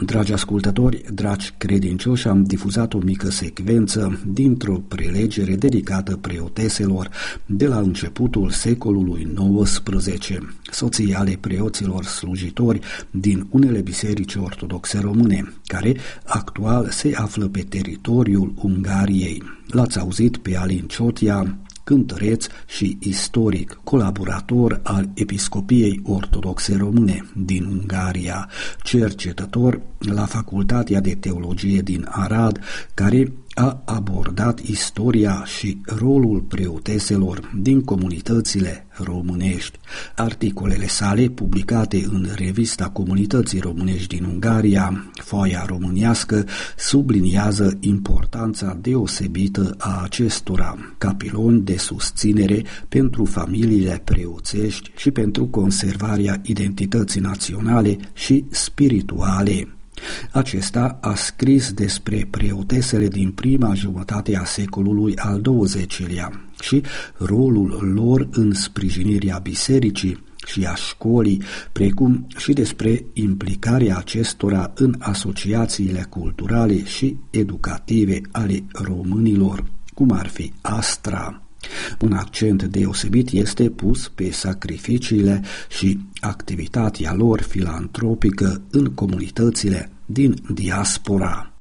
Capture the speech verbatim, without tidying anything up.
Dragi ascultători, dragi credincioși, am difuzat o mică secvență dintr-o prelegere dedicată preoteselor de la începutul secolului nouăsprezece, soții ale preoților slujitori din unele biserici ortodoxe române, care actual se află pe teritoriul Ungariei. L-ați auzit pe Alin Ciotia, cântăreț și istoric, colaborator al Episcopiei Ortodoxe Române din Ungaria, cercetător la Facultatea de Teologie din Arad, care a abordat istoria și rolul preoteselor din comunitățile românești. Articolele sale, publicate în Revista Comunității Românești din Ungaria, Foaia Românească, subliniază importanța deosebită a acestora ca piloni de susținere pentru familiile preoțești și pentru conservarea identității naționale și spirituale. Acesta a scris despre preotesele din prima jumătate a secolului al douăzecilea și rolul lor în sprijinirea bisericii și a școlii, precum și despre implicarea acestora în asociațiile culturale și educative ale românilor, cum ar fi Astra. Un accent deosebit este pus pe sacrificiile și activitatea lor filantropică în comunitățile din diaspora.